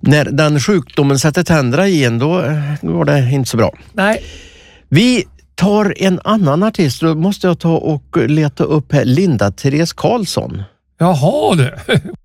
När den sjukdomen sätter tänderna igen, då går det inte så bra. Nej. Vi tar en annan artist. Då måste jag ta och leta upp här. Linda Therese Karlsson. Jaha du.